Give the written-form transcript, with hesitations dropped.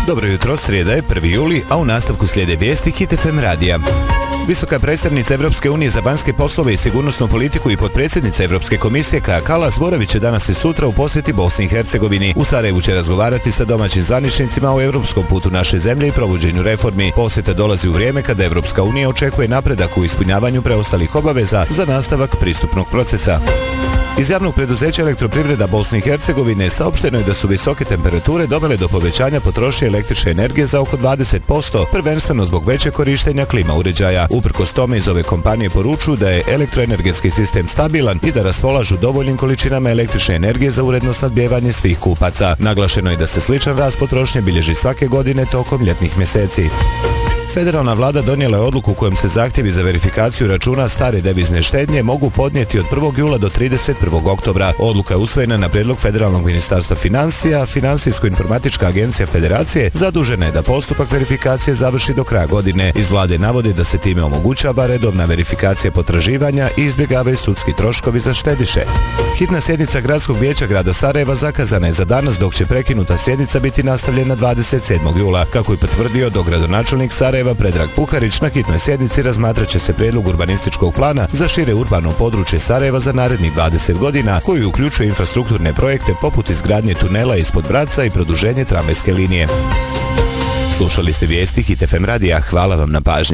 Dobro jutro, srijeda je 1. juli, a u nastavku slijede vijesti Hit FM radija. Visoka predstavnica Evropske unije za vanjske poslove i sigurnosnu politiku i potpredsjednica Evropske komisije Kaja Kallas boravit će danas i sutra u posjeti Bosni i Hercegovini. U Sarajevu će razgovarati sa domaćim zvaničnicima o europskom putu naše zemlje i provođenju reformi. Posjeta dolazi u vrijeme kada Evropska unija očekuje napredak u ispunjavanju preostalih obaveza za nastavak pristupnog procesa. Iz javnog preduzeća Elektroprivreda Bosne i Hercegovine saopšteno je da su visoke temperature dovele do povećanja potrošnje električne energije za oko 20%, prvenstveno zbog većeg korištenja klima uređaja. Uprkos tome iz ove kompanije poručuju da je elektroenergetski sistem stabilan i da raspolažu dovoljnim količinama električne energije za uredno snabdijevanje svih kupaca. Naglašeno je da se sličan rast potrošnje bilježi svake godine tokom ljetnih mjeseci. Federalna vlada donijela je odluku kojom se zahtjevi za verifikaciju računa stare devizne štednje mogu podnijeti od 1. jula do 31. oktobra. Odluka je usvojena na prijedlog Federalnog ministarstva financija. Financijsko-informatička agencija Federacije zadužena je da postupak verifikacije završi do kraja godine. Iz vlade navode da se time omogućava redovna verifikacija potraživanja i izbjegavaju sudski troškovi za štediše. Hitna sjednica Gradskog vijeća grada Sarajeva zakazana je za danas, dok će prekinuta sjednica biti nastavljena 27. jula. Kako je potvrdio dogradonačelnik Sarajeva Predrag Puharić, na hitnoj sjednici razmatrat će se prijedlog urbanističkog plana za šire urbano područje Sarajeva za narednih 20 godina, koji uključuje infrastrukturne projekte poput izgradnje tunela ispod Vratca i produženje tramvajske linije. Slušali ste vijesti Hit FM radija, hvala vam na pažnji.